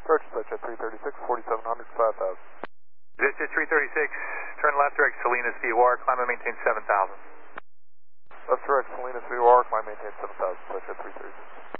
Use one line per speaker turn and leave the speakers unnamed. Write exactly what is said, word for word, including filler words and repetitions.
Approach switch at three thirty-six, forty-seven hundred, five thousand.
This is three thirty-six, turn left direct Salinas V O R, climb and maintain seven thousand.
Left direct Salinas V O R, climb maintain seven thousand, switch at three thirty-six.